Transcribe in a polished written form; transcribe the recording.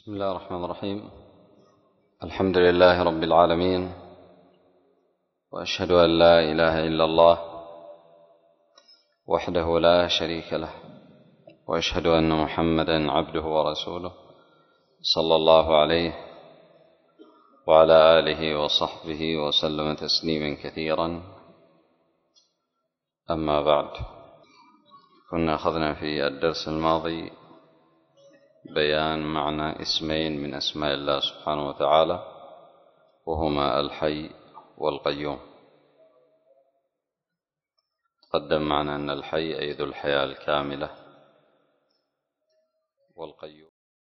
بسم الله الرحمن الرحيم. الحمد لله رب العالمين، وأشهد أن لا إله إلا الله وحده لا شريك له، وأشهد أن محمدا عبده ورسوله صلى الله عليه وعلى آله وصحبه وسلم تسليما كثيرا. أما بعد، كنا أخذنا في الدرس الماضي بيان معنى اسمين من أسماء الله سبحانه وتعالى، وهما الحي والقيوم. تقدم معنا أن الحي أي ذو الحياة الكاملة، والقيوم